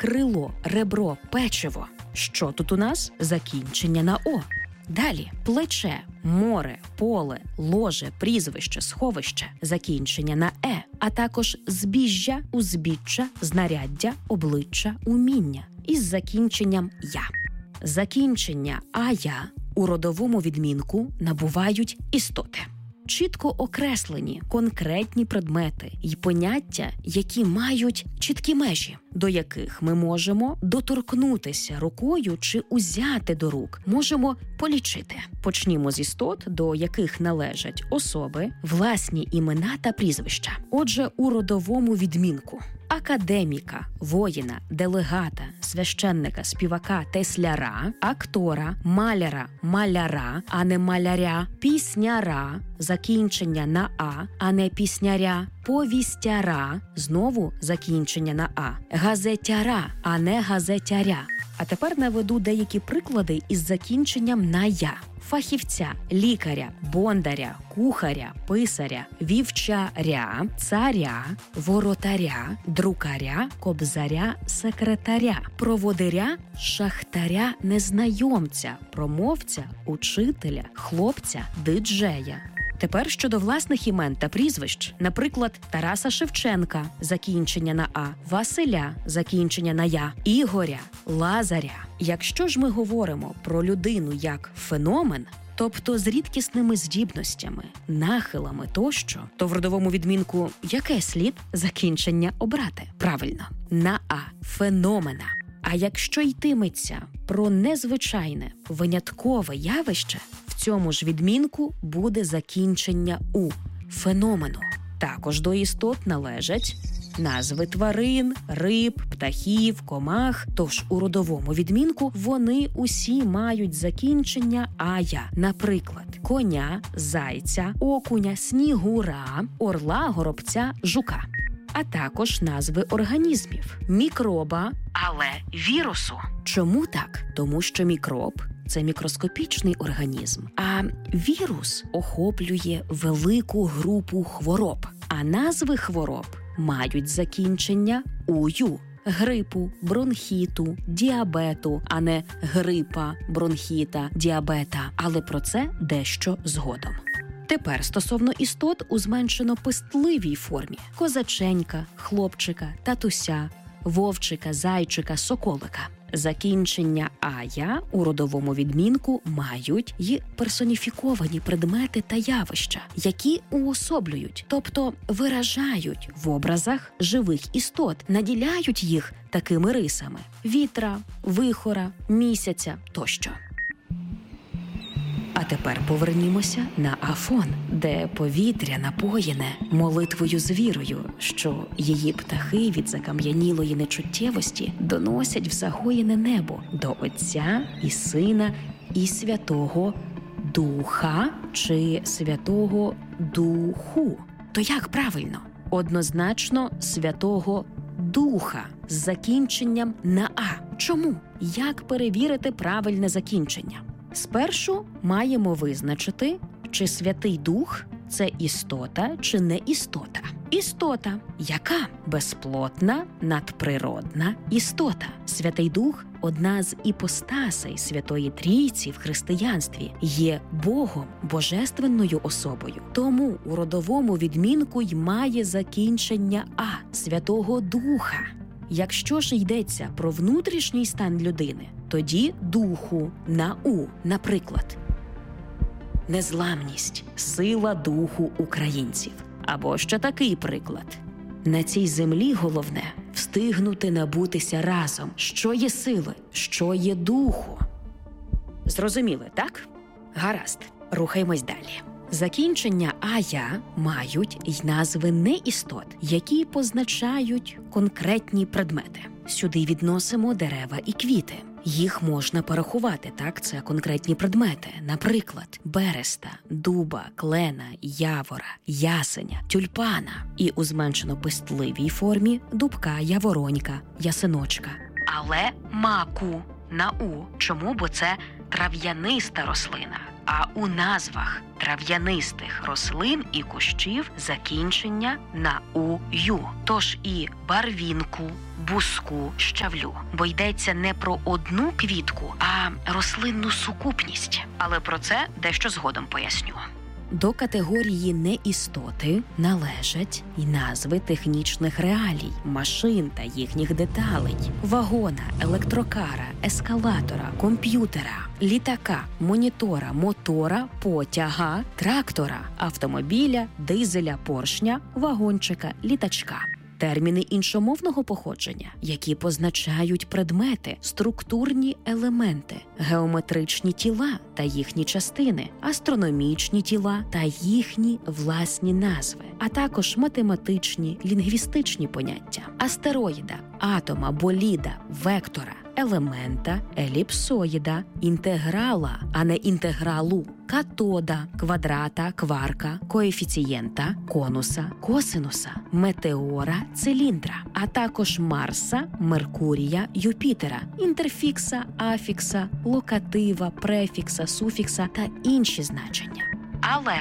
крило, ребро, печиво. Що тут у нас? Закінчення на «о». Далі – плече, море, поле, ложе, прізвище, сховище, закінчення на «е», а також збіжжя, узбіччя, знаряддя, обличчя, уміння із закінченням «я». Закінчення «ая» у родовому відмінку набувають істоти. Чітко окреслені конкретні предмети й поняття, які мають чіткі межі, до яких ми можемо доторкнутися рукою чи узяти до рук, можемо полічити. Почнімо з істот, до яких належать особи, власні імена та прізвища. Отже, у родовому відмінку академіка, воїна, делегата, священника, співака, тесляра, актора, маляра, а не маляря, пісняра, закінчення на а не пісняря, повістяра, знову закінчення на а, газетяра, а не газетяря. А тепер наведу деякі приклади із закінченням на «я». Фахівця, лікаря, бондаря, кухаря, писаря, вівчаря, царя, воротаря, друкаря, кобзаря, секретаря, проводиря, шахтаря, незнайомця, промовця, учителя, хлопця, диджея. Тепер щодо власних імен та прізвищ. Наприклад, Тараса Шевченка, закінчення на «а», Василя, закінчення на «я», Ігоря, Лазаря. Якщо ж ми говоримо про людину як феномен, тобто з рідкісними здібностями, нахилами тощо, то в родовому відмінку яке слід закінчення обрати? Правильно, на «а» – феномена. А якщо йтиметься про незвичайне, виняткове явище, в цьому ж відмінку буде закінчення «у» – феномену. Також до істот належать назви тварин, риб, птахів, комах. Тож у родовому відмінку вони усі мають закінчення «ая». Наприклад, коня, зайця, окуня, снігура, орла, горобця, жука. А також назви організмів – мікроба, але вірусу. Чому так? Тому що мікроб – це мікроскопічний організм, а вірус охоплює велику групу хвороб. А назви хвороб мають закінчення «ую» – грипу, бронхіту, діабету, а не грипа, бронхіта, діабета. Але про це дещо згодом. Тепер стосовно істот у зменшено-пестливій формі – козаченька, хлопчика, татуся, вовчика, зайчика, соколика. Закінчення «ая» у родовому відмінку мають й персоніфіковані предмети та явища, які уособлюють, тобто виражають в образах живих істот, наділяють їх такими рисами – вітра, вихора, місяця тощо. А тепер повернімося на Афон, де повітря напоєне молитвою з вірою, що її птахи від закам'янілої нечуттєвості доносять в загоєне небо до Отця і Сина і Святого Духа чи Святого Духу. То як правильно? Однозначно Святого Духа з закінченням на «а». Чому? Як перевірити правильне закінчення? Спершу маємо визначити, чи Святий Дух – це істота чи не істота. Істота. Яка? Безплотна, надприродна істота. Святий Дух – одна з іпостасей Святої Трійці в християнстві, є Богом, божественною особою. Тому у родовому відмінку й має закінчення «а» – Святого Духа. Якщо ж йдеться про внутрішній стан людини, тоді духу на «у». Наприклад, незламність, сила духу українців. Або ще такий приклад. На цій землі головне – встигнути набутися разом, що є сили, що є духу. Зрозуміли, так? Гаразд, рухаємось далі. Закінчення «ая» мають й назви неістот, які позначають конкретні предмети. Сюди відносимо дерева і квіти. Їх можна порахувати, так? Це конкретні предмети. Наприклад, береста, дуба, клена, явора, ясеня, тюльпана. І у зменшено-пестливій формі дубка, яворонька, ясеночка. Але маку на «у». Чому? Бо це трав'яниста рослина. а у назвах трав'янистих рослин і кущів закінчення на «ю». Тож і барвінку, буску, щавлю. Бо йдеться не про одну квітку, а рослинну сукупність. Але про це дещо згодом поясню. До категорії неістоти належать і назви технічних реалій, машин та їхніх деталей, вагона, електрокара, ескалатора, комп'ютера, літака, монітора, мотора, потяга, трактора, автомобіля, дизеля, поршня, вагончика, літачка. Терміни іншомовного походження, які позначають предмети, структурні елементи, геометричні тіла та їхні частини, астрономічні тіла та їхні власні назви, а також математичні, лінгвістичні поняття астероїда, атома, боліда, вектора, елемента, еліпсоїда, інтеграла, а не інтегралу, катода, квадрата, кварка, коефіцієнта, конуса, косинуса, метеора, циліндра, а також Марса, Меркурія, Юпітера, інтерфікса, афікса, локатива, префікса, суфікса та інші значення. Але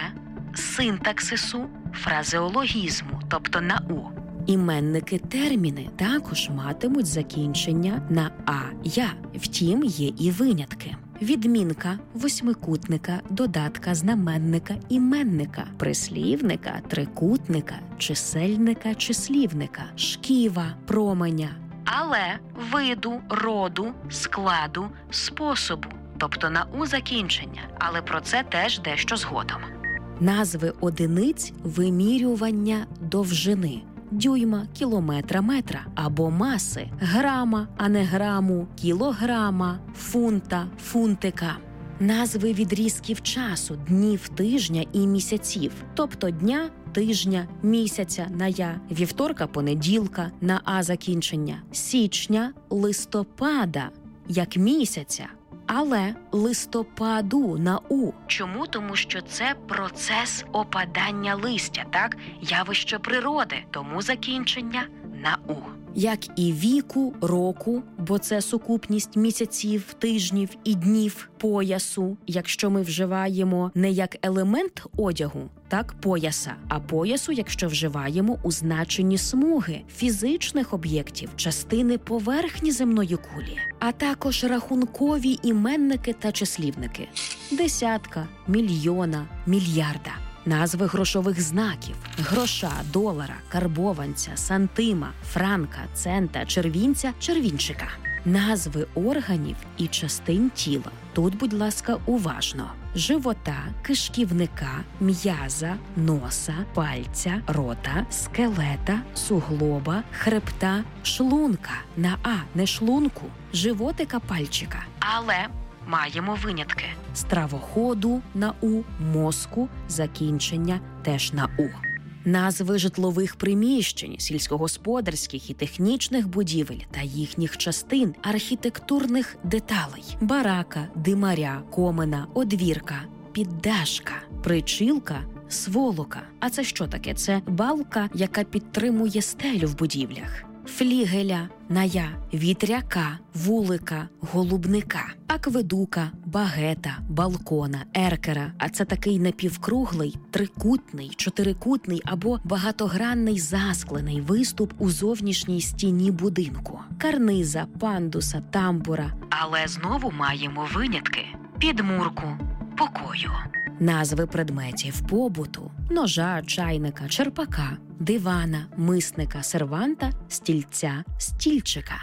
синтаксису, фразеологізму, тобто на «у», іменники-терміни також матимуть закінчення на «а-я». Втім, є і винятки. Відмінка, восьмикутника, додатка, знаменника, іменника, прислівника, трикутника, чисельника, числівника, шківа, променя. Але виду, роду, складу, способу, тобто на «у» закінчення. Але про це теж дещо згодом. Назви одиниць вимірювання довжини. Дюйма, кілометра, метра, або маси, грама, а не граму, кілограма, фунта, фунтика. Назви відрізків часу, днів тижня і місяців, тобто дня, тижня, місяця на «я», вівторка, понеділка на «а» закінчення, січня, листопада, як місяця, але листопаду на «у». Чому? Тому що це процес опадання листя, так? Явище природи, тому закінчення на «у». Як і віку, року, бо це сукупність місяців, тижнів і днів, поясу, якщо ми вживаємо не як елемент одягу, так, пояса, а поясу, якщо вживаємо у значенні смуги, фізичних об'єктів, частини поверхні земної кулі, а також рахункові іменники та числівники. Десятка, мільйона, мільярда. Назви грошових знаків – гроша, долара, карбованця, сантима, франка, цента, червінця, червінчика. Назви органів і частин тіла. Тут, будь ласка, уважно. Живота, кишківника, м'яза, носа, пальця, рота, скелета, суглоба, хребта, шлунка. На «а», не шлунку, животика, пальчика. Але маємо винятки. Стравоходу на «у», мозку, закінчення теж на «у». Назви житлових приміщень, сільськогосподарських і технічних будівель та їхніх частин, архітектурних деталей. Барака, димаря, комина, одвірка, піддашка, причілка, сволока. А це що таке? Це балка, яка підтримує стелю в будівлях. Флігеля, ная, вітряка, вулика, голубника, акведука, багета, балкона, еркера. А це такий напівкруглий, трикутний, чотирикутний або багатогранний засклений виступ у зовнішній стіні будинку. Карниза, пандуса, тамбура. Але знову маємо винятки. Підмурку, покою. Назви предметів побуту – ножа, чайника, черпака, дивана, мисника, серванта, стільця, стільчика.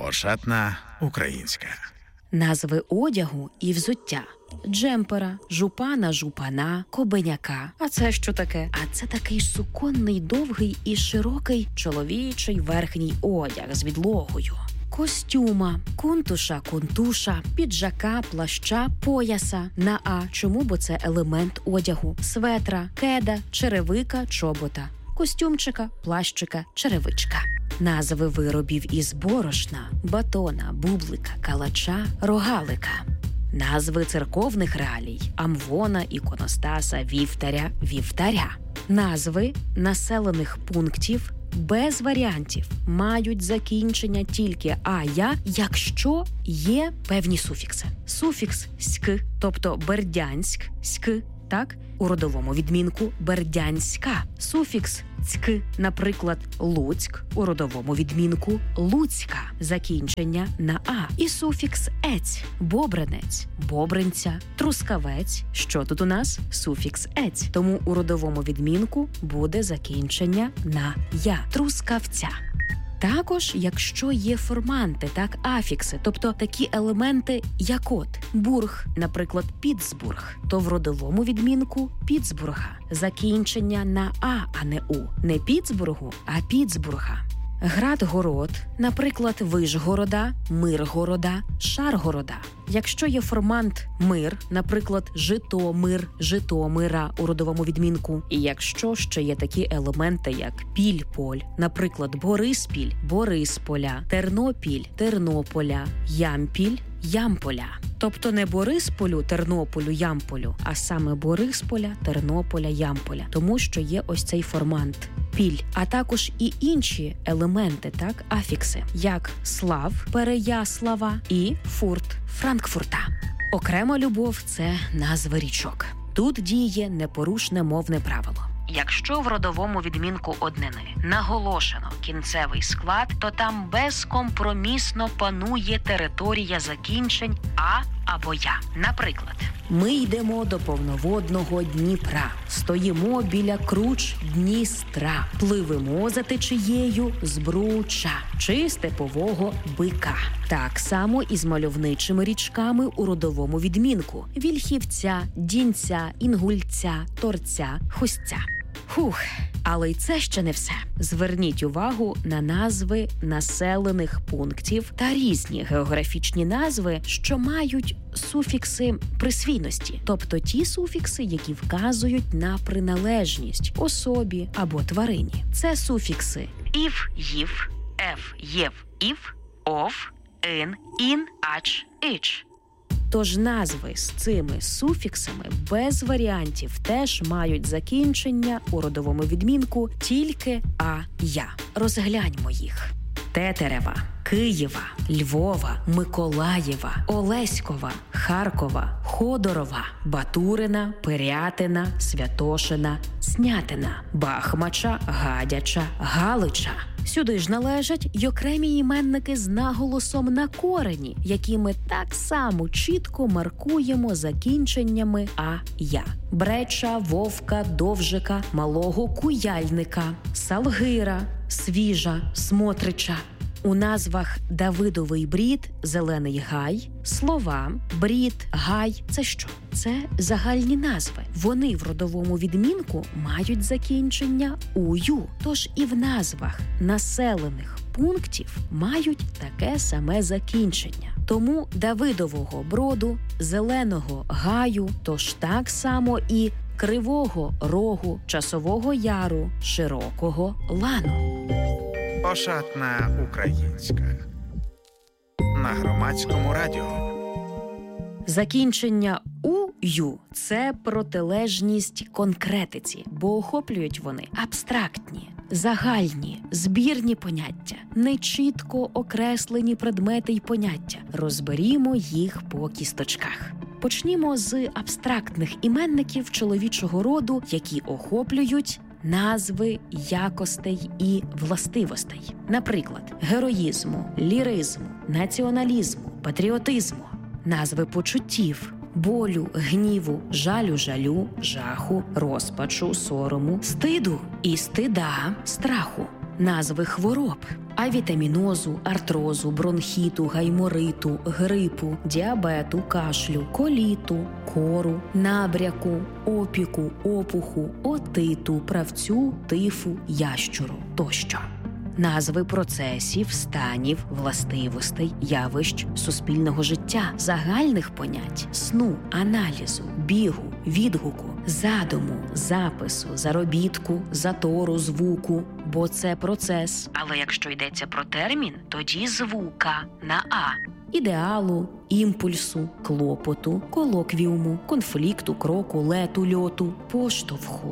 Ошатна українська. Назви одягу і взуття – джемпера, жупана, жупана, кобеняка. А це що таке? А це такий суконний, довгий і широкий чоловічий верхній одяг з відлогою. Костюма, кунтуша, кунтуша, піджака, плаща, пояса. На «а». Чому? Бо це елемент одягу. Светра, кеда, черевика, чобота. Костюмчика, плащика, черевичка. Назви виробів із борошна, батона, бублика, калача, рогалика. Назви церковних реалій – амвона, іконостаса, вівтаря, вівтаря. Назви населених пунктів без варіантів мають закінчення тільки «а-я», якщо є певні суфікси. Суфікс «ськ», тобто Бердянськ, «ськ», так? У родовому відмінку Бердянська. Суфікс «цьк», наприклад, Луцьк, у родовому відмінку Луцька, закінчення на «а». І суфікс «ець», Бобринець, Бобринця, Трускавець. Що тут у нас? Суфікс «ець». Тому у родовому відмінку буде закінчення на «я», Трускавця. Також, якщо є форманти, так, афікси, тобто такі елементи, як от бург, наприклад, Піцбург, то в родовому відмінку Піцбурга закінчення на а не у. Не Піцбургу, а Піцбурга. Град-город, наприклад, Вишгорода, Миргорода, Шаргорода. Якщо є формант «мир», наприклад, Житомир, Житомира у родовому відмінку. І якщо ще є такі елементи, як Піль-Поль, наприклад, Бориспіль, Борисполя, Тернопіль, Тернополя, Ямпіль, Ямполя. Тобто не Борисполю, Тернополю, Ямполю, а саме Борисполя, Тернополя, Ямполя. Тому що є ось цей формант «піль». А також і інші елементи, так, афікси, як «слав», «Переяслава» і «фурт», «Франкфурта». Окрема любов – це назви річок. Тут діє непорушне мовне правило. Якщо в родовому відмінку однини наголошено кінцевий склад, то там безкомпромісно панує територія закінчень «а» або «я». Наприклад, ми йдемо до повноводного Дніпра, стоїмо біля круч Дністра, пливемо за течією Збруча чи степового Бика. Так само і з мальовничими річками у родовому відмінку – Вільхівця, Дінця, Інгульця, Торця, Хустця. Хух, але й це ще не все. Зверніть увагу на назви населених пунктів та різні географічні назви, що мають суфікси присвійності, тобто ті суфікси, які вказують на приналежність особі або тварині. Це суфікси «ів», «їв», «еф», «єв», «ів», «ов», «ин», «ін», «ач», «іч». Тож назви з цими суфіксами без варіантів теж мають закінчення у родовому відмінку тільки «а-я». Розгляньмо їх. Тетерева, Києва, Львова, Миколаєва, Олеськова, Харкова, Ходорова, Батурина, Пирятина, Святошина, Снятина, Бахмача, Гадяча, Галича. Сюди ж належать й окремі іменники з наголосом на корені, які ми так само чітко маркуємо закінченнями «а-я». Бреча, Вовка, Довжика, Малого Куяльника, Салгира, Свіжа, Смотрича. У назвах Давидовий брід, Зелений гай, слова, брід, гай – це що? Це загальні назви. Вони в родовому відмінку мають закінчення «ую». Тож і в назвах населених пунктів мають таке саме закінчення. Тому Давидового броду, Зеленого гаю, тож так само і Кривого Рогу, Часового Яру, Широкого Лану. Ошатна українська. На Громадському радіо. Закінчення «ую» – це протилежність конкретиці, бо охоплюють вони абстрактні, загальні, збірні поняття, нечітко окреслені предмети й поняття. Розберімо їх по кісточках. Почнімо з абстрактних іменників чоловічого роду, які охоплюють назви якостей і властивостей. Наприклад, героїзму, ліризму, націоналізму, патріотизму. Назви почуттів – болю, гніву, жалю, жаху, розпачу, сорому, стиду і стида, страху. Назви хвороб – авітамінозу, артрозу, бронхіту, гаймориту, грипу, діабету, кашлю, коліту, кору, набряку, опіку, опуху, отиту, правцю, тифу, ящуру тощо. Назви процесів, станів, властивостей, явищ суспільного життя, загальних понять, сну, аналізу, бігу, відгуку, задуму, запису, заробітку, затору, звуку, бо це процес. Але якщо йдеться про термін, тоді звука на «а». Ідеалу, імпульсу, клопоту, колоквіуму, конфлікту, кроку, лету, льоту, поштовху,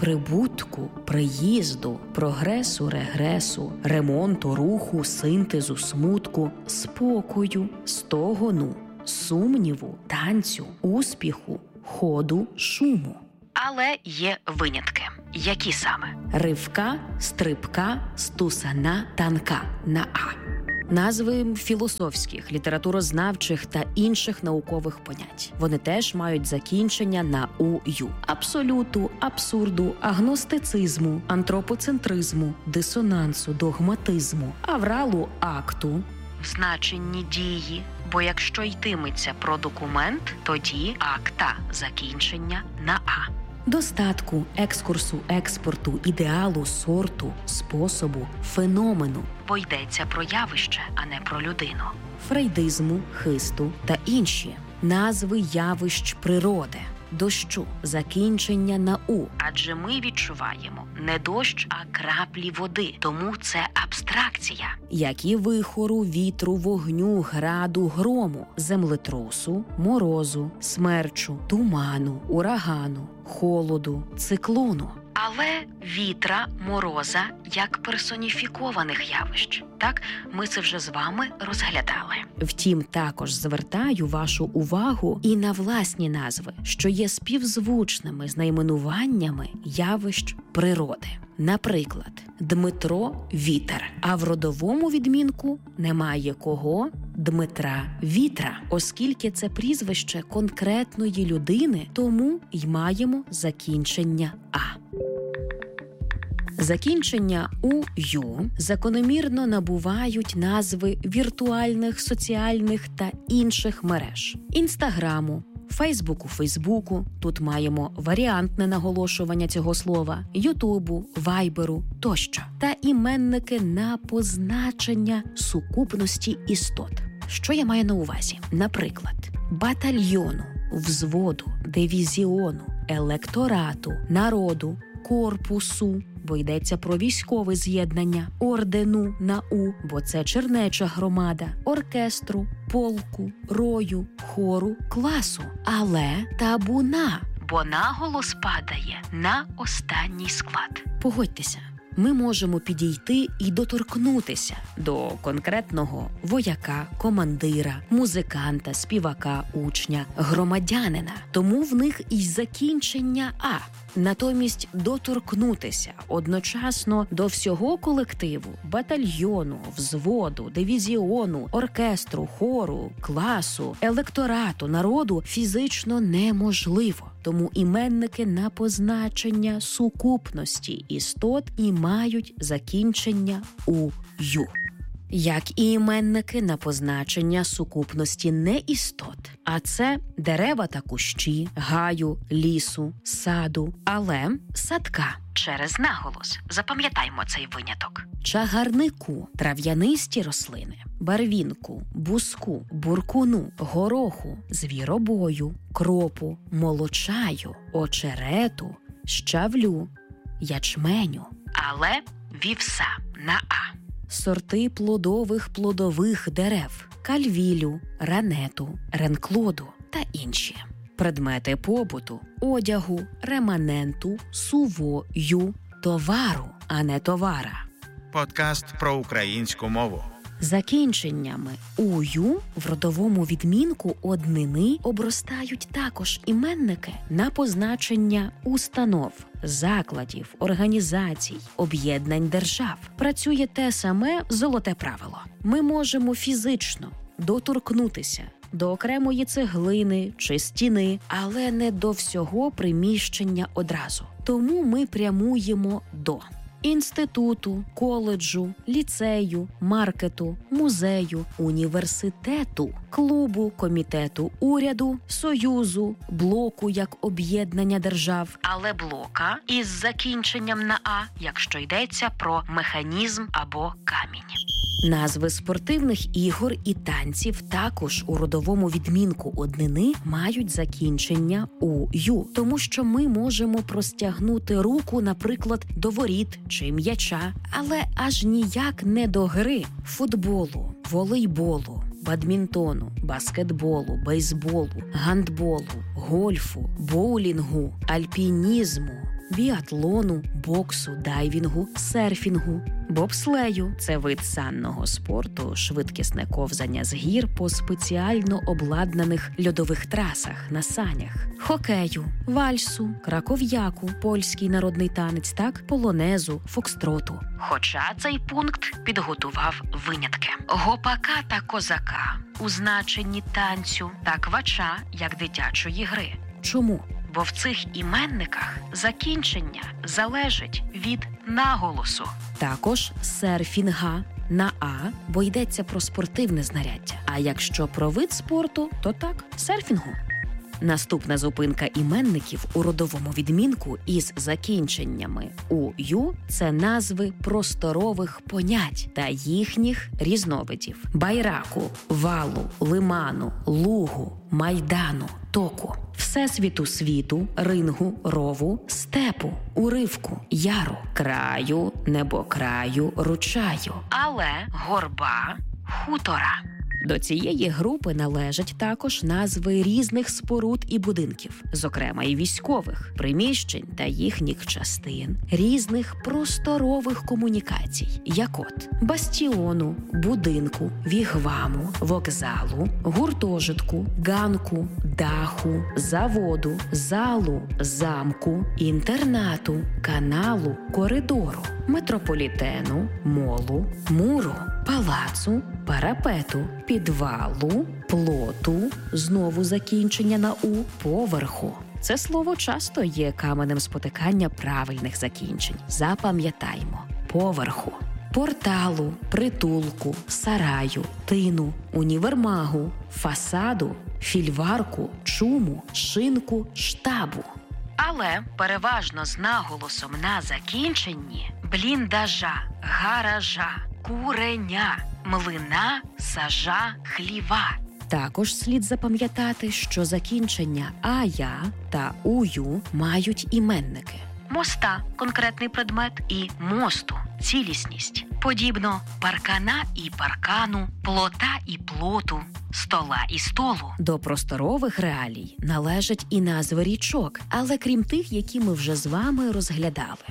прибутку, приїзду, прогресу, регресу, ремонту, руху, синтезу, смутку, спокою, стогону, сумніву, танцю, успіху, ходу, шуму. Але є винятки. Які саме? Ривка, стрибка, стусана, танка на А. Назви філософських, літературознавчих та інших наукових понять. Вони теж мають закінчення на ую. Абсолюту, абсурду, агностицизму, антропоцентризму, дисонансу, догматизму, авралу, акту, в значенні дії. Бо якщо йтиметься про документ, тоді акта закінчення на А. Достатку, екскурсу, експорту, ідеалу, сорту, способу, феномену. Бо йдеться про явище, а не про людину. Фрейдизму, хисту та інші. Назви явищ природи. Дощу, закінчення на У. Адже ми відчуваємо не дощ, а краплі води. Тому це абстракція. Як і вихору, вітру, вогню, граду, грому, землетрусу, морозу, смерчу, туману, урагану, холоду, циклону. Але вітра, мороза як персоніфікованих явищ. Так, ми це вже з вами розглядали. Втім, також звертаю вашу увагу і на власні назви, що є співзвучними з найменуваннями явищ природи. Наприклад, Дмитро – вітер, а в родовому відмінку немає кого? Дмитра Вітра. Оскільки це прізвище конкретної людини, тому й маємо закінчення «а». Закінчення «ую» закономірно набувають назви віртуальних, соціальних та інших мереж. Інстаграму, Фейсбуку, тут маємо варіантне наголошування цього слова, Ютубу, Вайберу тощо. Та іменники на позначення сукупності істот. Що я маю на увазі? Наприклад, батальйону, взводу, дивізіону, електорату, народу, корпусу, бо йдеться про військове з'єднання, ордену на У, бо це чернеча громада, оркестру, полку, рою, хору, класу, але табуна, бо наголос падає на останній склад. Погодьтеся, ми можемо підійти і доторкнутися до конкретного вояка, командира, музиканта, співака, учня, громадянина. Тому в них і закінчення «а». Натомість доторкнутися одночасно до всього колективу, батальйону, взводу, дивізіону, оркестру, хору, класу, електорату, народу фізично неможливо. Тому іменники на позначення сукупності істот і мають закінчення «ую». Як і іменники на позначення сукупності неістот. А це дерева та кущі, гаю, лісу, саду, але садка. Через наголос. Запам'ятаймо цей виняток. Чагарнику, трав'янисті рослини, барвінку, буску, буркуну, гороху, звіробою, кропу, молочаю, очерету, щавлю, ячменю. Але вівса на А. Сорти плодових дерев, кальвілю, ранету, ренклоду та інші. Предмети побуту, одягу, реманенту, сувою, товару, а не товара. Подкаст про українську мову. Закінченнями «ую» в родовому відмінку однини обростають також іменники на позначення установ, закладів, організацій, об'єднань держав. Працює те саме золоте правило. Ми можемо фізично доторкнутися до окремої цеглини чи стіни, але не до всього приміщення одразу. Тому ми прямуємо до інституту, коледжу, ліцею, маркету, музею, університету, клубу, комітету, уряду, союзу, блоку як об'єднання держав, але блока із закінченням на «а», якщо йдеться про механізм або камінь. Назви спортивних ігор і танців також у родовому відмінку однини мають закінчення «ую», тому що ми можемо простягнути руку, наприклад, до воріт чи м'яча, але аж ніяк не до гри футболу, волейболу, бадмінтону, баскетболу, бейсболу, гандболу, гольфу, боулінгу, альпінізму, біатлону, боксу, дайвінгу, серфінгу, бобслею – це вид санного спорту, швидкісне ковзання з гір по спеціально обладнаних льодових трасах на санях, хокею, вальсу, краков'яку, польський народний танець, так, полонезу, фокстроту. Хоча цей пункт підготував винятки. Гопака та козака у значенні танцю та квача як дитячої гри. Чому? Бо в цих іменниках закінчення залежить від наголосу. Також серфінга на «а», бо йдеться про спортивне знаряддя. А якщо про вид спорту, то так, серфінгу. Наступна зупинка іменників у родовому відмінку із закінченнями «ую» – це назви просторових понять та їхніх різновидів. Байраку, валу, лиману, лугу, майдану, току, всесвіту світу, рингу, рову, степу, уривку, яру, краю, небокраю, ручаю, але горба, хутора. До цієї групи належать також назви різних споруд і будинків, зокрема і військових, приміщень та їхніх частин, різних просторових комунікацій, як от бастіону, будинку, вігваму, вокзалу, гуртожитку, ганку, даху, заводу, залу, замку, інтернату, каналу, коридору, метрополітену, молу, муру, палацу, парапету, підвалу, плоту, знову закінчення на «у», поверху. Це слово часто є каменем спотикання правильних закінчень. Запам'ятаймо. Поверху. Порталу, притулку, сараю, тину, універмагу, фасаду, фільварку, чуму, шинку, штабу. Але переважно з наголосом на закінченні бліндажа, гаража, куреня, млина, сажа, хліва. Також слід запам'ятати, що закінчення «ая» та «ую» мають іменники. Моста – конкретний предмет, і мосту – цілісність. Подібно паркана і паркану, плота і плоту, стола і столу. До просторових реалій належать і назви річок, але крім тих, які ми вже з вами розглядали.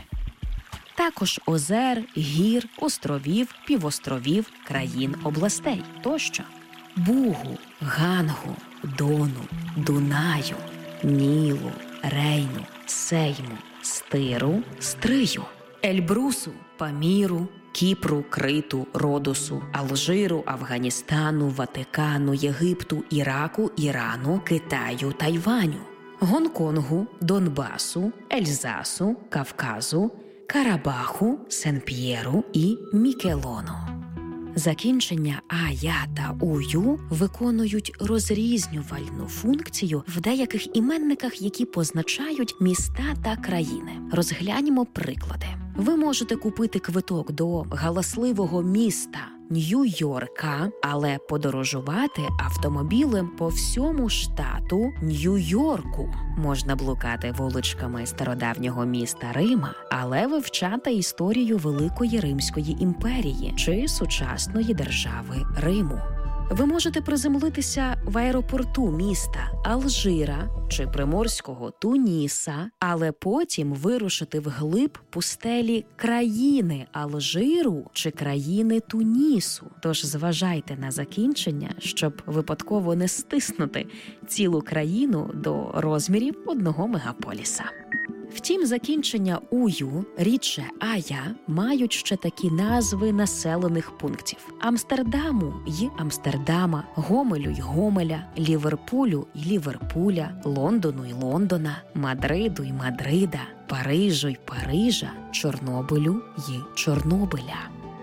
Також озер, гір, островів, півостровів, країн, областей тощо. Бугу, Гангу, Дону, Дунаю, Нілу, Рейну, Сейму, Стиру, Стрию, Ельбрусу, Паміру, Кіпру, Криту, Родосу, Алжиру, Афганістану, Ватикану, Єгипту, Іраку, Ірану, Китаю, Тайваню, Гонконгу, Донбасу, Ельзасу, Кавказу, Карабаху, Сен-П'єру і Мікелону. Закінчення «ая» та «ую» виконують розрізнювальну функцію в деяких іменниках, які позначають міста та країни. Розгляньмо приклади. Ви можете купити квиток до галасливого міста Нью-Йорка, але подорожувати автомобілем по всьому штату Нью-Йорку. Можна блукати вуличками стародавнього міста Рима, але вивчати історію Великої Римської імперії чи сучасної держави Риму. Ви можете приземлитися в аеропорту міста Алжира чи приморського Туніса, але потім вирушити вглиб пустелі країни Алжиру чи країни Тунісу. Тож зважайте на закінчення, щоб випадково не стиснути цілу країну до розмірів одного мегаполіса. Втім, закінчення «ую», рідше «ая» мають ще такі назви населених пунктів: Амстердаму й Амстердама, Гомелю й Гомеля, Ліверпулю й Ліверпуля, Лондону й Лондона, Мадриду й Мадрида, Парижу й Парижа, Чорнобилю й Чорнобиля.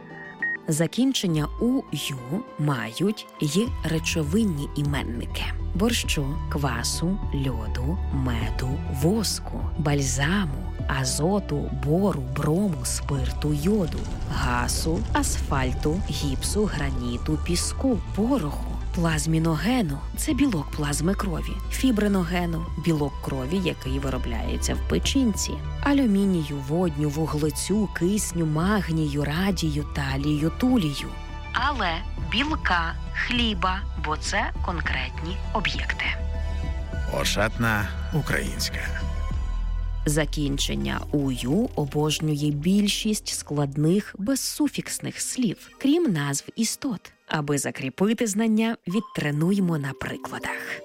Закінчення «ую» мають й речовинні іменники: борщу, квасу, льоду, меду, воску, бальзаму, азоту, бору, брому, спирту, йоду, гасу, асфальту, гіпсу, граніту, піску, пороху, плазміногену – це білок плазми крові, фібриногену – білок крові, який виробляється в печінці, алюмінію, водню, вуглецю, кисню, магнію, радію, талію, тулію. Але білка, хліба, бо це конкретні об'єкти. Ошатна українська. Закінчення «ую» обожнює більшість складних безсуфіксних слів, крім назв істот. Аби закріпити знання, відтренуймо на прикладах.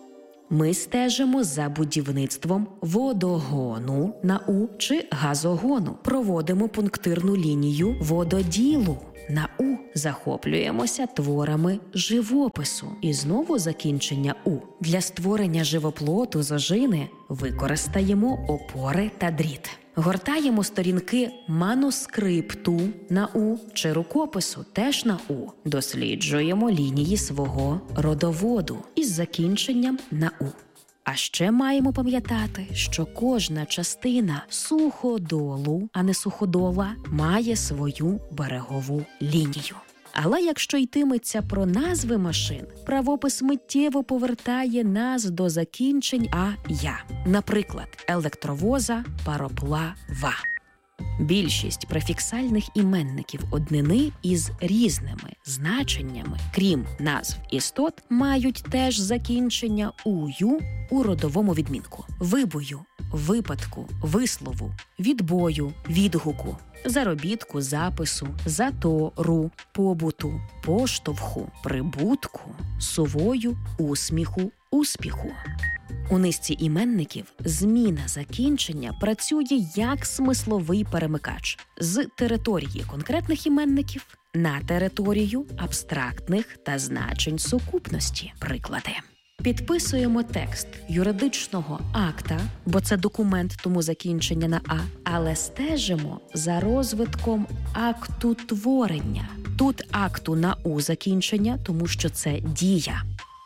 Ми стежимо за будівництвом водогону на «у» чи газогону. Проводимо пунктирну лінію вододілу на «у». Захоплюємося творами живопису. І знову закінчення «у». Для створення живоплоту з ожини використаємо опори та дріт. Гортаємо сторінки манускрипту на «у» чи рукопису теж на «у». Досліджуємо лінії свого родоводу із закінченням на «у». А ще маємо пам'ятати, що кожна частина суходолу, а не суходола, має свою берегову лінію. Але якщо йтиметься про назви машин, правопис миттєво повертає нас до закінчень «а-я». Наприклад, електровоза, пароплава. Більшість префіксальних іменників однини із різними значеннями, крім назв істот, мають теж закінчення «ую» у родовому відмінку. Вибою, випадку, вислову, відбою, відгуку, заробітку, запису, затору, побуту, поштовху, прибутку, сувою, усміху, успіху. У низці іменників зміна закінчення працює як смисловий перемикач з території конкретних іменників на територію абстрактних та значень сукупності. Приклади. Підписуємо текст юридичного акта, бо це документ, тому закінчення на «а», але стежимо за розвитком акту творення. Тут акту на «у» закінчення, тому що це дія.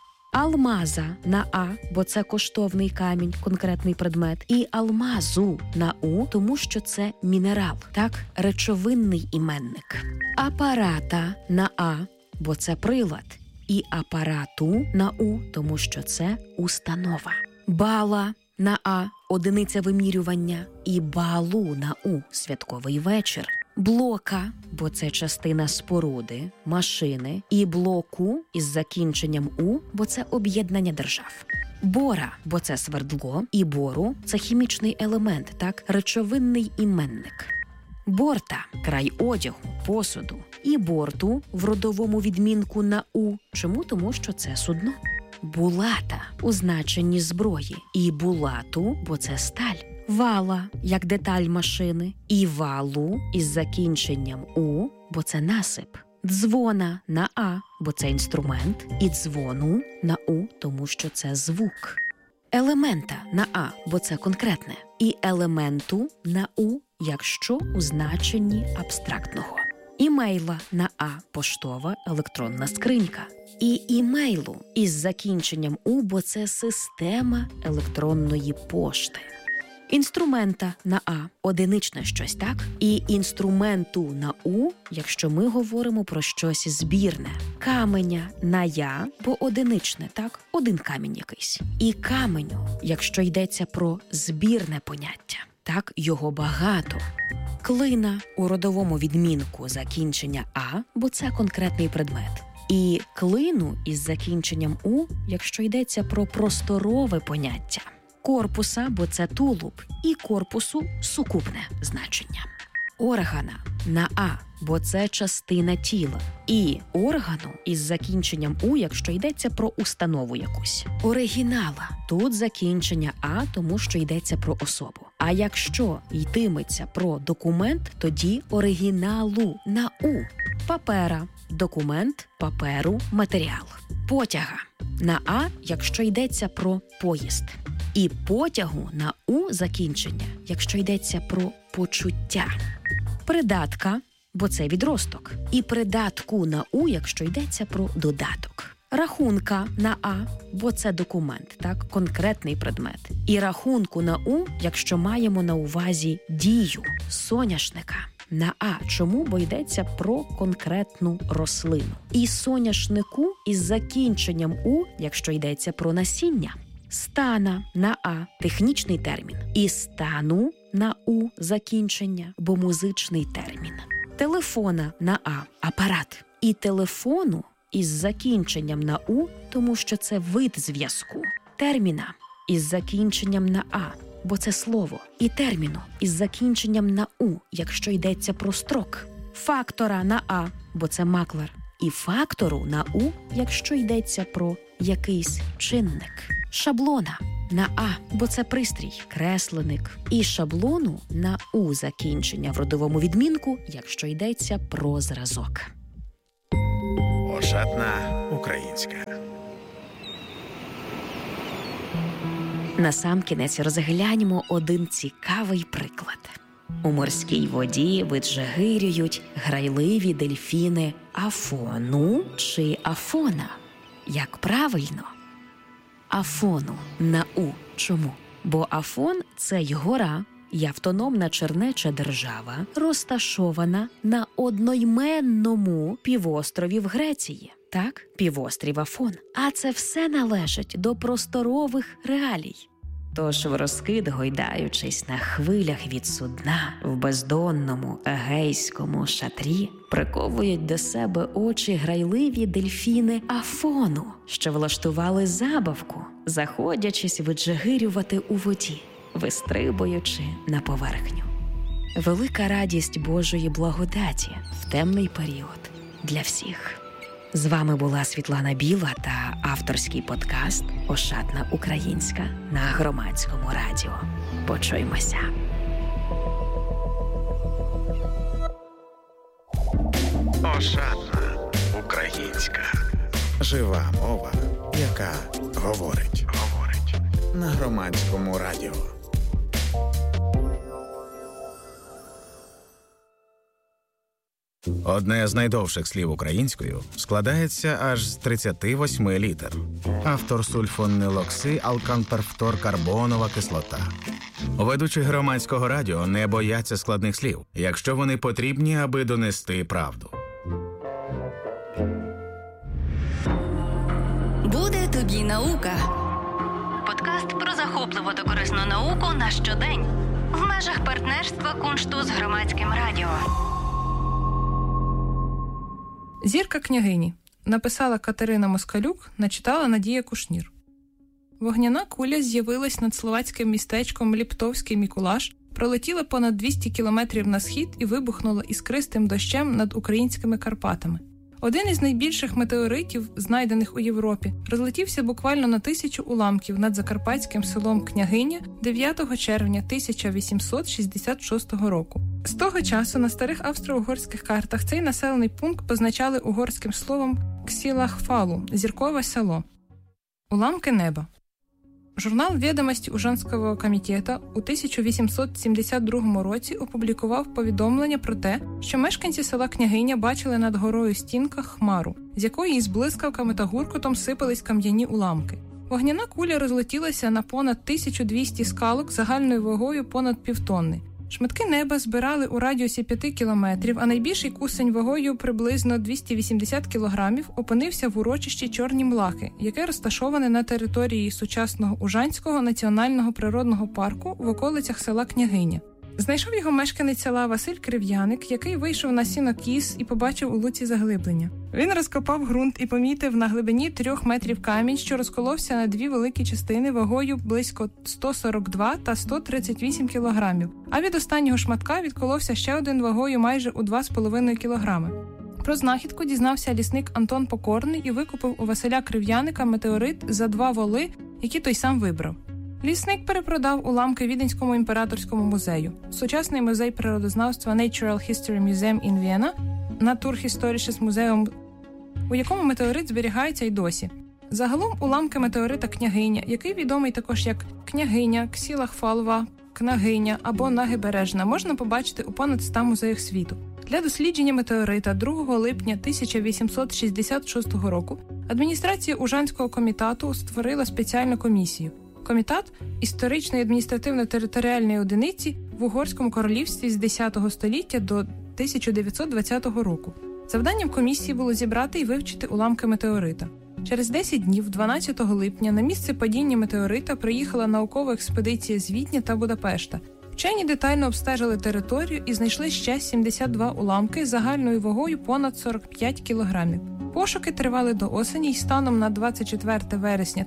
Алмаза на «а», бо це коштовний камінь, конкретний предмет. І алмазу на «у», тому що це мінерал, так, речовинний іменник. Апарата на «а», бо це прилад. І апарату на «у», тому що це установа. Бала на «а» – одиниця вимірювання. І балу на «у» – святковий вечір. Блока, бо це частина споруди, машини. І блоку із закінченням «у», бо це об'єднання держав. Бора, бо це свердло. І бору – це хімічний елемент, так, речовинний іменник. Борта – край одягу, посуду. І борту в родовому відмінку на «у». Чому? Тому що це судно. Булата у значенні зброї. І булату, бо це сталь. Вала, як деталь машини. І валу із закінченням «у», бо це насип. Дзвона на «а», бо це інструмент. І дзвону на «у», тому що це звук. Елемента на «а», бо це конкретне. І елементу на «у», якщо у значенні абстрактного. Імейла на «а» – поштова електронна скринька. І імейлу із закінченням «у», бо це система електронної пошти. Інструмента на «а» – одиничне щось, так? І інструменту на «у», якщо ми говоримо про щось збірне. Каменя на «я», бо одиничне, так? Один камінь якийсь. І каменю, якщо йдеться про збірне поняття. Так, його багато. Клина у родовому відмінку закінчення «а», бо це конкретний предмет. І клину із закінченням «у», якщо йдеться про просторове поняття. Корпуса, бо це тулуб, і корпусу сукупне значення. Органа на «а», бо це частина тіла. І органу із закінченням «у», якщо йдеться про установу якусь. Оригінала. Тут закінчення «а», тому що йдеться про особу. А якщо йтиметься про документ, тоді оригіналу на «у». Папера – документ, паперу – матеріал. Потяга на «а», якщо йдеться про поїзд. І потягу на «у» закінчення, якщо йдеться про почуття. Придатка, бо це відросток. І придатку на «у», якщо йдеться про додаток. Рахунка на «а», бо це документ, так, конкретний предмет. І рахунку на «у», якщо маємо на увазі дію. Соняшника на «а». Чому? Бо йдеться про конкретну рослину. І соняшнику із закінченням «у», якщо йдеться про насіння. Стана на «а» – технічний термін. І стану на «у» – закінчення, бо музичний термін. Телефона на «а» – апарат. І телефону із закінченням на «у», тому що це вид зв'язку. Терміна із закінченням на «а» – бо це слово, і терміну із закінченням на «у», якщо йдеться про строк. Фактора на «а», бо це маклер. І фактору на «у», якщо йдеться про якийсь чинник. Шаблона на «а», бо це пристрій, кресленик. І шаблону на «у» закінчення в родовому відмінку, якщо йдеться про зразок. Ошатна українська. Насамкінець розгляньмо один цікавий приклад. У морській воді виджигирюють грайливі дельфіни Афону чи Афона. Як правильно? Афону на «у». Чому? Бо Афон – це й гора, й автономна чернеча держава, розташована на одноіменному півострові в Греції. Так, півострів Афон. А це все належить до просторових реалій. Тож врозкид, гойдаючись на хвилях від судна в бездонному егейському шатрі, приковують до себе очі грайливі дельфіни Афону, що влаштували забавку, заходячись виджигирювати у воді, вистрибуючи на поверхню. Велика радість Божої благодаті в темний період для всіх. З вами була Світлана Біла та авторський подкаст «Ошатна українська» на Громадському радіо. Почуємося. Ошатна українська. Жива мова, яка говорить. На Громадському радіо. Одне з найдовших слів українською складається аж з 38 літер. Автор сульфонилоксиалканперфторкарбонова кислота. Ведучі Громадського радіо не бояться складних слів, якщо вони потрібні, аби донести правду. Буде тобі наука. Подкаст про захопливу та корисну науку на щодень. В межах партнерства Куншту з Громадським радіо. «Зірка княгині» написала Катерина Москалюк, начитала Надія Кушнір. Вогняна куля з'явилась над словацьким містечком Ліптовський Мікулаш, пролетіла понад 200 кілометрів на схід і вибухнула іскристим дощем над українськими Карпатами. Один із найбільших метеоритів, знайдених у Європі, розлетівся буквально на 1000 уламків над закарпатським селом Княгиня 9 червня 1866 року. З того часу на старих австро-угорських картах цей населений пункт позначали угорським словом «ксілахфалу» – «зіркове село». Уламки неба. Журнал «Відомості Ужанського комітету» у 1872 році опублікував повідомлення про те, що мешканці села Княгиня бачили над горою Стінка хмару, з якої із блискавками та гуркотом сипались кам'яні уламки. Вогняна куля розлетілася на понад 1200 скалок загальною вагою понад півтонни. Шматки неба збирали у радіусі 5 кілометрів, а найбільший кусень вагою приблизно 280 кілограмів опинився в урочищі Чорні Млахи, яке розташоване на території сучасного Ужанського національного природного парку в околицях села Княгиня. Знайшов його мешканець села Василь Крив'яник, який вийшов на сінокіс і побачив у луці заглиблення. Він розкопав ґрунт і помітив на глибині 3 метрів камінь, що розколовся на 2 великі частини вагою близько 142 та 138 кілограмів, а від останнього шматка відколовся ще один вагою майже у 2,5 кілограми. Про знахідку дізнався лісник Антон Покорний і викупив у Василя Крив'яника метеорит за 2 воли, які той сам вибрав. Лісник перепродав уламки Віденському імператорському музею. Сучасний музей природознавства Natural History Museum in Vienna, Naturhistorisches Museum, у якому метеорит зберігається й досі. Загалом уламки метеорита Княгиня, який відомий також як Княгиня, Ксілахфалова, Княгиня або Нагибережна, можна побачити у понад 100 музеях світу. Для дослідження метеорита 2 липня 1866 року адміністрація Ужанського комітету створила спеціальну комісію. Комітет – історичної адміністративно-територіальної одиниці в Угорському королівстві з 10 століття до 1920 року. Завданням комісії було зібрати і вивчити уламки метеорита. Через 10 днів, 12 липня, на місце падіння метеорита приїхала наукова експедиція з Відня та Будапешта. Вчені детально обстежили територію і знайшли ще 72 уламки з загальною вагою понад 45 кілограмів. Пошуки тривали до осені і станом на 24 вересня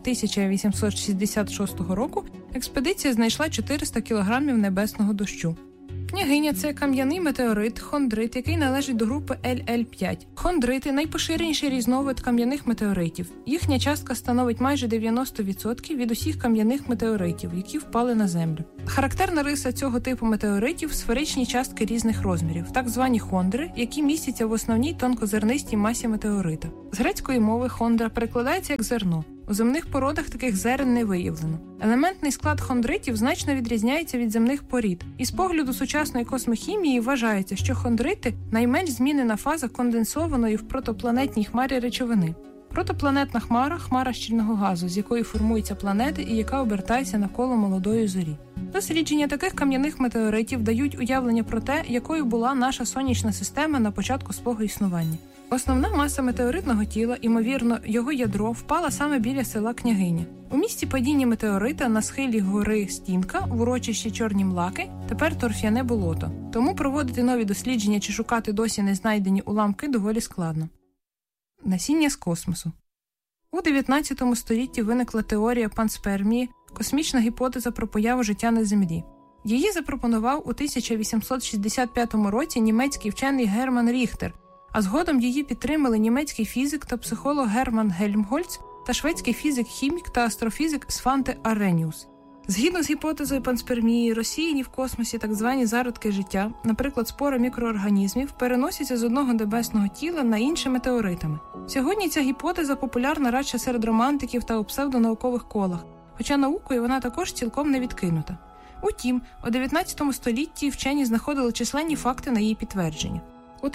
1866 року експедиція знайшла 400 кілограмів небесного дощу. Княгиня – це кам'яний метеорит, хондрит, який належить до групи LL5. Хондрити – найпоширеніший різновид кам'яних метеоритів. Їхня частка становить майже 90% від усіх кам'яних метеоритів, які впали на Землю. Характерна риса цього типу метеоритів – сферичні частки різних розмірів, так звані хондри, які містяться в основній тонкозернистій масі метеорита. З грецької мови хондра перекладається як зерно. У земних породах таких зерен не виявлено. Елементний склад хондритів значно відрізняється від земних порід. І з погляду сучасної космохімії вважається, що хондрити – найменш змінена фаза конденсованої в протопланетній хмарі речовини. Протопланетна хмара – хмара щільного газу, з якої формуються планети і яка обертається навколо молодої зорі. Дослідження таких кам'яних метеоритів дають уявлення про те, якою була наша сонячна система на початку свого існування. Основна маса метеоритного тіла, ймовірно, його ядро, впала саме біля села Княгиня. У місці падіння метеорита на схилі гори Стінка, в урочищі Чорні Млаки, тепер торф'яне болото. Тому проводити нові дослідження чи шукати досі не знайдені уламки доволі складно. Насіння з космосу. У 19 столітті виникла теорія панспермії, космічна гіпотеза про появу життя на Землі. Її запропонував у 1865 році німецький вчений Герман Ріхтер, а згодом її підтримали німецький фізик та психолог Герман Гельмгольц та шведський фізик-хімік та астрофізик Сванте Арреніус. Згідно з гіпотезою панспермії, розсіяні в космосі так звані зародки життя, наприклад, спори мікроорганізмів, переносяться з одного небесного тіла на інше метеоритами. Сьогодні ця гіпотеза популярна радше серед романтиків та у псевдонаукових колах, хоча наукою вона також цілком не відкинута. Утім, у 19 столітті вчені знаходили численні факти на її підтвердження. У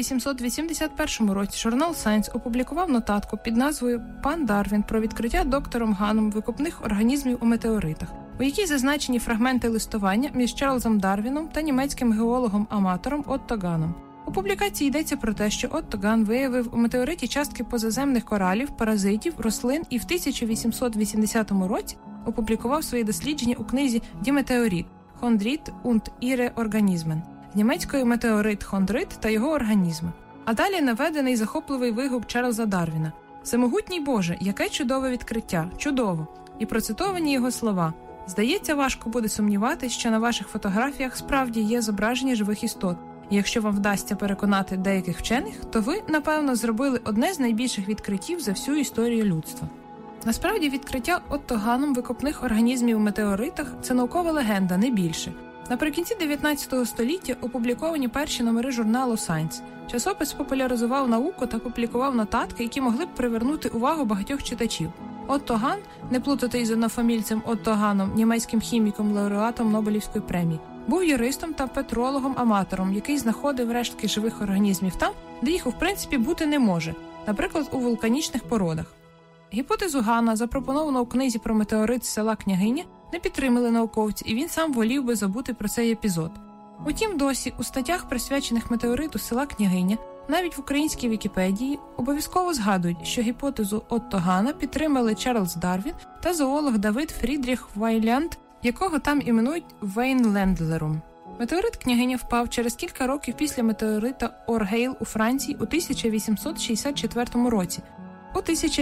1881 році журнал Science опублікував нотатку під назвою «Пан Дарвін» про відкриття доктором Ганом викопних організмів у метеоритах, у якій зазначені фрагменти листування між Чарльзом Дарвіном та німецьким геологом-аматором Отто Ганом. У публікації йдеться про те, що Отто Ган виявив у метеориті частки позаземних коралів, паразитів, рослин і в 1880 році опублікував свої дослідження у книзі «Die Meteorit – Chondrit und ihre Organismen» з німецькою «Метеорит, хондрит та його організми». А далі наведений захопливий вигук Чарльза Дарвіна. «Всемогутній Боже, яке чудове відкриття! Чудово!» І процитовані його слова. «Здається, важко буде сумніватись, що на ваших фотографіях справді є зображення живих істот. І якщо вам вдасться переконати деяких вчених, то ви, напевно, зробили одне з найбільших відкриттів за всю історію людства». Насправді, відкриття Отто Ганом викопних організмів у метеоритах – це наукова легенда, не більше. Наприкінці 19 століття опубліковані перші номери журналу Science. Часопис популяризував науку та публікував нотатки, які могли б привернути увагу багатьох читачів. Отто Ган, не плутати із однофамільцем Отто Ганом, німецьким хіміком, лауреатом Нобелівської премії, був юристом та петрологом-аматором, який знаходив рештки живих організмів там, де їх, в принципі, бути не може, наприклад, у вулканічних породах. Гіпотезу Гана, запропоновану у книзі про метеорит з села Княгиня, не підтримали науковці, і він сам волів би забути про цей епізод. Утім, досі у статтях, присвячених метеориту з села Княгиня, навіть в українській Вікіпедії, обов'язково згадують, що гіпотезу Отто Гана підтримали Чарльз Дарвін та зоолог Давид Фрідріх Вайлянд, якого там іменують Вейнлендлером. Метеорит Княгиня впав через кілька років після метеорита Оргейл у Франції у 1864 році. У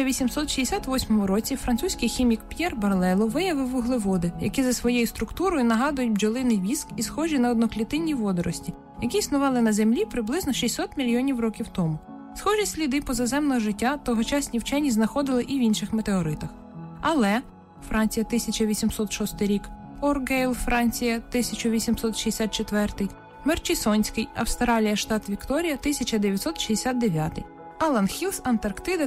1868 році французький хімік П'єр Барлело виявив вуглеводи, які за своєю структурою нагадують бджолиний віск і схожі на одноклітинні водорості, які існували на Землі приблизно 600 мільйонів років тому. Схожі сліди позаземного життя тогочасні вчені знаходили і в інших метеоритах. Але Франція 1806 рік, Оргейл, Франція 1864, Мерчісонський, Австралія, штат Вікторія 1969, Алан Хілс, Антарктида,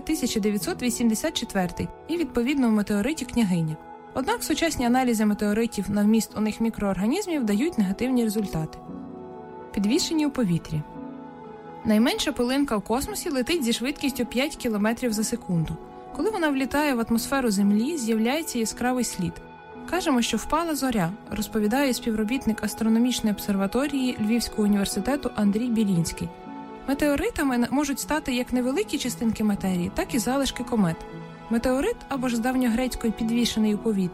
1984 і, відповідно, в метеориті Княгиня. Однак сучасні аналізи метеоритів на вміст у них мікроорганізмів дають негативні результати. Підвішені у повітрі. Найменша пилинка у космосі летить зі швидкістю 5 км за секунду. Коли вона влітає в атмосферу Землі, з'являється яскравий слід. Кажемо, що впала зоря, розповідає співробітник астрономічної обсерваторії Львівського університету Андрій Білінський. Метеоритами можуть стати як невеликі частинки матерії, так і залишки комет. Метеорит, або ж з давньогрецької підвішений у повітрі,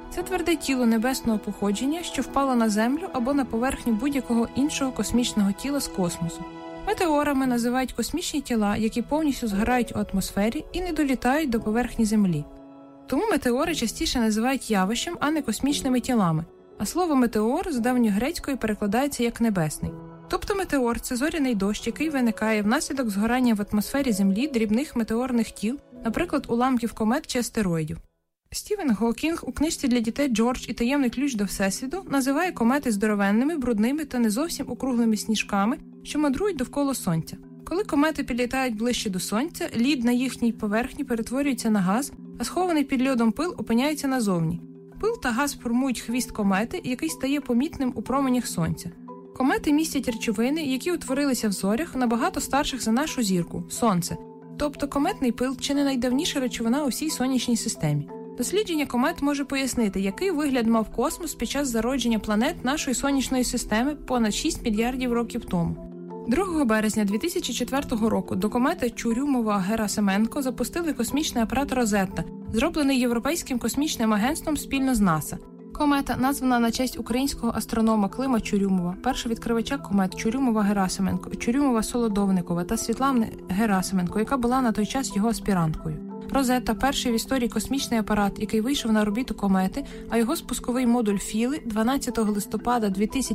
Це тверде тіло небесного походження, що впало на Землю або на поверхню будь-якого іншого космічного тіла з космосу. Метеорами називають космічні тіла, які повністю згорають у атмосфері і не долітають до поверхні Землі. Тому метеори частіше називають явищем, а не космічними тілами. А слово «метеор» з давньогрецької перекладається як «небесний». Тобто метеор – це зоряний дощ, який виникає внаслідок згорання в атмосфері Землі дрібних метеорних тіл, наприклад, уламків комет чи астероїдів. Стівен Гокінг у книжці для дітей «Джордж і таємний ключ до Всесвіту» називає комети здоровенними, брудними та не зовсім округлими сніжками, що мандрують довкола Сонця. Коли комети підлітають ближче до Сонця, лід на їхній поверхні перетворюється на газ, а схований під льодом пил опиняється назовні. Пил та газ формують хвіст комети, який стає помітним у променях Сонця. Комети містять речовини, які утворилися в зорях набагато старших за нашу зірку – Сонце. Тобто кометний пил – чи не найдавніша речовина у всій сонячній системі. Дослідження комет може пояснити, який вигляд мав космос під час зародження планет нашої сонячної системи понад 6 мільярдів років тому. 2 березня 2004 року до комети Чурюмова-Герасименко запустили космічний апарат «Розетта», зроблений Європейським космічним агентством спільно з НАСА. Комета названа на честь українського астронома Клима Чурюмова, першого відкривача комет Чурюмова-Герасименко, Чурюмова-Солодовникова та Світлани Герасименко, яка була на той час його аспіранткою. «Розетта» – перший в історії космічний апарат, який вийшов на орбіту комети, а його спусковий модуль Філи 12 листопада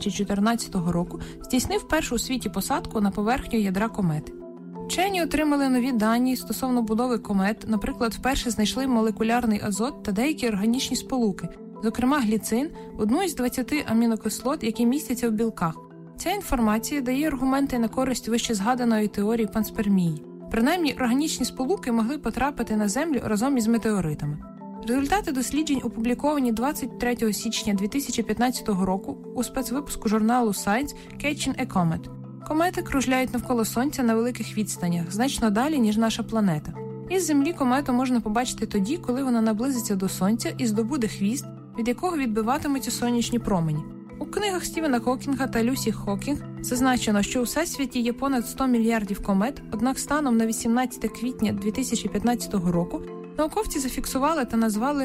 2014 року здійснив першу у світі посадку на поверхню ядра комети. Вчені отримали нові дані стосовно будови комет, наприклад, вперше знайшли молекулярний азот та деякі органічні сполуки, зокрема гліцин, одну із 20 амінокислот, які містяться в білках. Ця інформація дає аргументи на користь вище згаданої теорії панспермії. Принаймні, органічні сполуки могли потрапити на Землю разом із метеоритами. Результати досліджень опубліковані 23 січня 2015 року у спецвипуску журналу Science «Catching a Comet». Комети кружляють навколо Сонця на великих відстанях, значно далі, ніж наша планета. Із Землі комету можна побачити тоді, коли вона наблизиться до Сонця і здобуде хвіст, від якого відбиватимуться сонячні промені. У книгах Стівена Хокінга та Люсі Хокінг зазначено, що у Всесвіті є понад 100 мільярдів комет, однак станом на 18 квітня 2015 року науковці зафіксували та назвали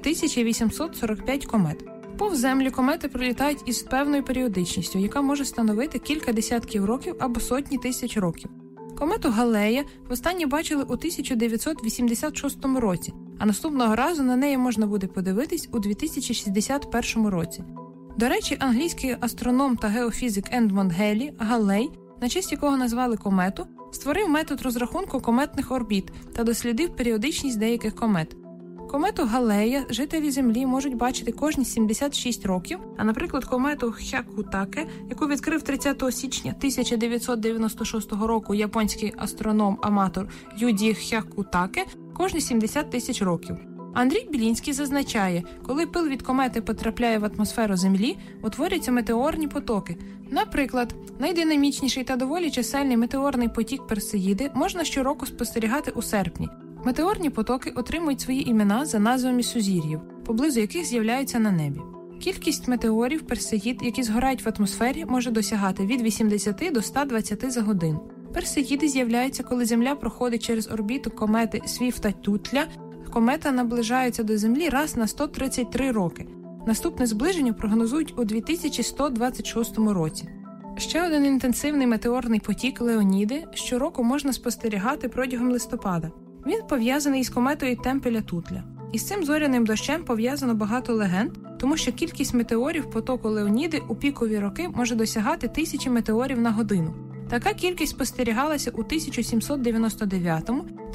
3845 комет. Повз Землю комети пролітають із певною періодичністю, яка може становити кілька десятків років або сотні тисяч років. Комету Галлея востаннє бачили у 1986 році, а наступного разу на неї можна буде подивитись у 2061 році. До речі, англійський астроном та геофізик Едмонд Геллі, Галлей, на честь якого назвали комету, створив метод розрахунку кометних орбіт та дослідив періодичність деяких комет. Комету Галлея жителі Землі можуть бачити кожні 76 років, а, наприклад, комету Хякутаке, яку відкрив 30 січня 1996 року японський астроном-аматор Юді Хякутаке, кожні 70 тисяч років. Андрій Білінський зазначає, коли пил від комети потрапляє в атмосферу Землі, утворюються метеорні потоки. Наприклад, найдинамічніший та доволі чисельний метеорний потік Персеїди можна щороку спостерігати у серпні. Метеорні потоки отримують свої імена за назвами сузір'їв, поблизу яких з'являються на небі. Кількість метеорів Персеїд, які згорають в атмосфері, може досягати від 80 до 120 за годину. Персеїди з'являються, коли Земля проходить через орбіту комети Свіфта-Тютля. Комета наближається до Землі раз на 133 роки. Наступне зближення прогнозують у 2126 році. Ще один інтенсивний метеорний потік Леоніди щороку можна спостерігати протягом листопада. Він пов'язаний із кометою Темпеля-Тутля. Із цим зоряним дощем пов'язано багато легенд, тому що кількість метеорів потоку Леоніди у пікові роки може досягати 1000 метеорів на годину. Така кількість спостерігалася у 1799,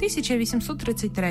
1833,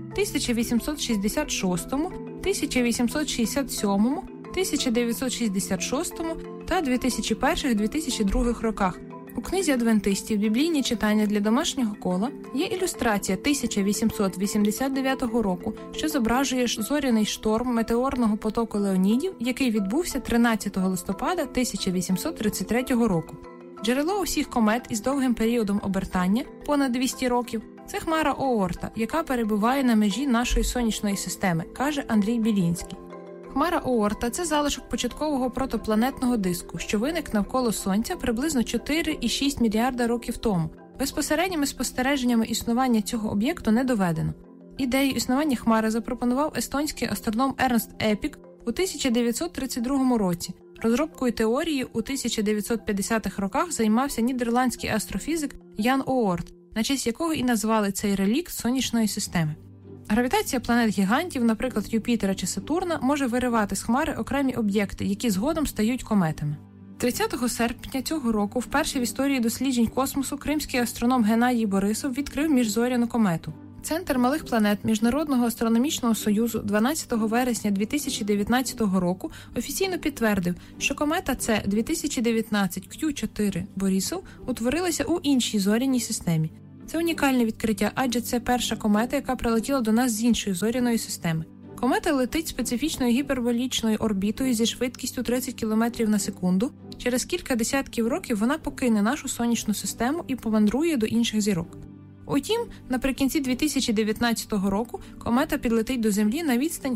1866, 1867, 1966 та 2001-2002 роках. У книзі адвентистів «Біблійні читання для домашнього кола» є ілюстрація 1889 року, що зображує зоряний шторм метеорного потоку Леонідів, який відбувся 13 листопада 1833 року. Джерело усіх комет із довгим періодом обертання, понад 200 років, це хмара Оорта, яка перебуває на межі нашої сонячної системи, каже Андрій Білінський. Хмара Оорта – це залишок початкового протопланетного диску, що виник навколо Сонця приблизно 4,6 мільярда років тому. Безпосередніми спостереженнями існування цього об'єкту не доведено. Ідею існування хмари запропонував естонський астроном Ернст Епік у 1932 році. Розробкою теорії у 1950-х роках займався нідерландський астрофізик Ян Оорт, на честь якого і назвали цей релікт сонячної системи. Гравітація планет-гігантів, наприклад, Юпітера чи Сатурна, може виривати з хмари окремі об'єкти, які згодом стають кометами. 30 серпня цього року вперше в історії досліджень космосу кримський астроном Геннадій Борисов відкрив міжзоряну комету. Центр малих планет Міжнародного астрономічного союзу 12 вересня 2019 року офіційно підтвердив, що комета С 2019 Q4 Борисов утворилася у іншій зоряній системі. Це унікальне відкриття, адже це перша комета, яка прилетіла до нас з іншої зоряної системи. Комета летить специфічною гіперболічною орбітою зі швидкістю 30 км на секунду. Через кілька десятків років вона покине нашу сонячну систему і помандрує до інших зірок. Утім, наприкінці 2019 року комета підлетить до Землі на відстань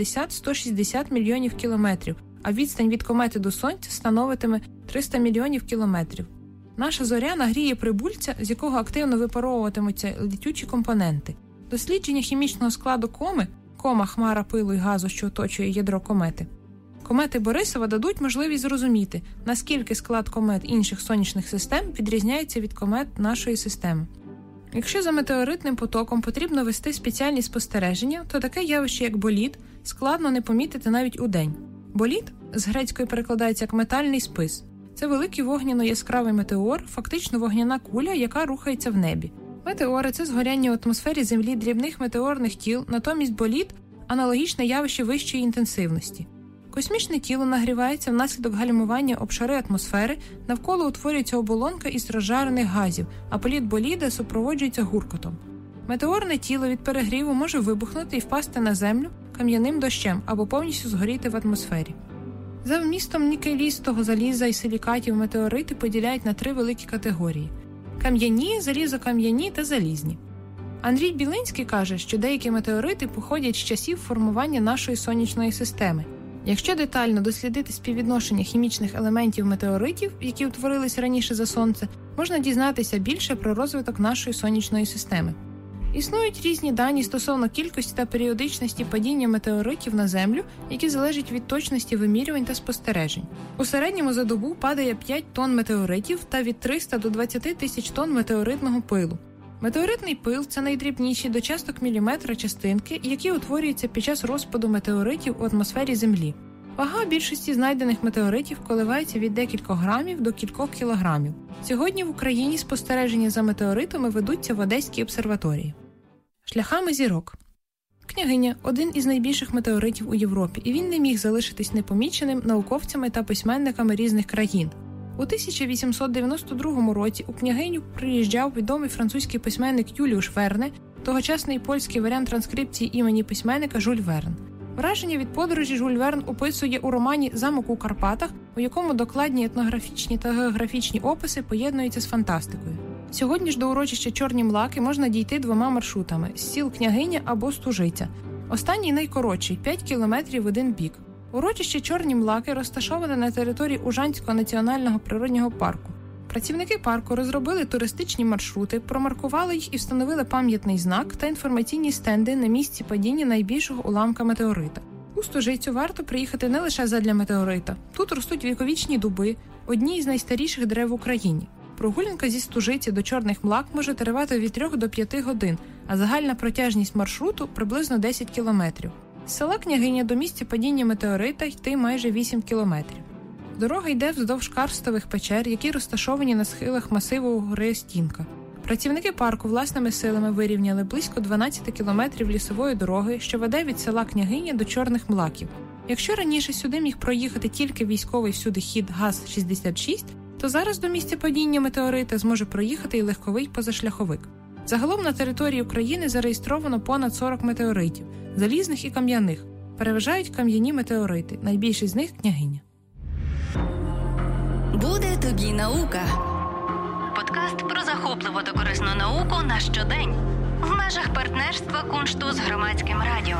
150-160 мільйонів кілометрів, а відстань від комети до Сонця становитиме 300 мільйонів кілометрів. Наша зоря нагріє прибульця, з якого активно випаровуватимуться летючі компоненти. Дослідження хімічного складу кома – хмара пилу і газу, що оточує ядро комети. Комети Борисова дадуть можливість зрозуміти, наскільки склад комет інших сонячних систем відрізняється від комет нашої системи. Якщо за метеоритним потоком потрібно вести спеціальні спостереження, то таке явище, як болід, складно не помітити навіть удень. Болід з грецької перекладається як метальний спис. Це великий вогняно-яскравий метеор, фактично вогняна куля, яка рухається в небі. Метеори – це згоряння в атмосфері Землі дрібних метеорних тіл, натомість болід – аналогічне явище вищої інтенсивності. Космічне тіло нагрівається внаслідок гальмування об шари атмосфери, навколо утворюється оболонка із розжарених газів, а політ боліда супроводжується гуркотом. Метеорне тіло від перегріву може вибухнути і впасти на Землю кам'яним дощем або повністю згоріти в атмосфері. За вмістом нікелістого заліза і силікатів метеорити поділяють на 3 великі категорії – кам'яні, залізокам'яні та залізні. Андрій Білинський каже, що деякі метеорити походять з часів формування нашої сонячної системи. Якщо детально дослідити співвідношення хімічних елементів метеоритів, які утворились раніше за Сонце, можна дізнатися більше про розвиток нашої сонячної системи. Існують різні дані стосовно кількості та періодичності падіння метеоритів на Землю, які залежать від точності вимірювань та спостережень. У середньому за добу падає 5 тонн метеоритів та від 300 до 20 тисяч тонн метеоритного пилу. Метеоритний пил – це найдрібніші до часток міліметра частинки, які утворюються під час розпаду метеоритів у атмосфері Землі. Вага більшості знайдених метеоритів коливається від декількох грамів до кількох кілограмів. Сьогодні в Україні спостереження за метеоритами ведуться в Одеській обсерваторії. Шляхами зірок. Княгиня – один із найбільших метеоритів у Європі, і він не міг залишитись непоміченим науковцями та письменниками різних країн. У 1892 році у Княгиню приїжджав відомий французький письменник Юліуш Верне, тогочасний польський варіант транскрипції імені письменника Жюль Верн. Враження від подорожі Жюль Верн описує у романі «Замок у Карпатах», у якому докладні етнографічні та географічні описи поєднуються з фантастикою. Сьогодні ж до урочища Чорні Млаки можна дійти 2 маршрутами – з сіл Княгиня або Стужиця. Останній найкоротший – 5 кілометрів в один бік. Урочище Чорні Млаки розташоване на території Ужанського національного природнього парку. Працівники парку розробили туристичні маршрути, промаркували їх і встановили пам'ятний знак та інформаційні стенди на місці падіння найбільшого уламка метеорита. У Стужицю варто приїхати не лише задля метеорита. Тут ростуть віковічні дуби, одні із найстаріших дерев в Україні. Прогулянка зі Стужиці до Чорних Млак може тривати від 3 до 5 годин, а загальна протяжність маршруту – приблизно 10 кілометрів. З села Княгиня до місця падіння метеорита йти майже 8 кілометрів. Дорога йде вздовж карстових печер, які розташовані на схилах масиву гори Стінка. Працівники парку власними силами вирівняли близько 12 кілометрів лісової дороги, що веде від села Княгиня до Чорних Млаків. Якщо раніше сюди міг проїхати тільки військовий всюдихід ГАЗ-66, то зараз до місця падіння метеорита зможе проїхати і легковий позашляховик. Загалом на території України зареєстровано понад 40 метеоритів – залізних і кам'яних. Переважають кам'яні метеорити, найбільший з них – Княгиня. Буде тобі наука. Подкаст про захопливу та корисну науку на щодень. В межах партнерства Куншту з Громадським радіо.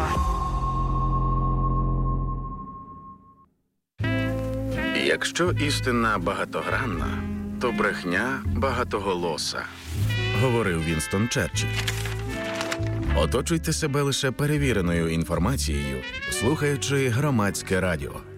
Якщо істина багатогранна, то брехня багатоголоса, говорив Вінстон Черчилль. Оточуйте себе лише перевіреною інформацією, слухаючи Громадське радіо.